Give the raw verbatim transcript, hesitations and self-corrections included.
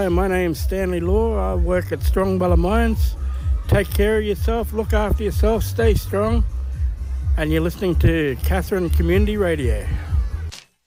my name's Stanley Law. I work at Strongbella Mines. Take care of yourself, look after yourself, stay strong. And you're listening to Katherine Community Radio.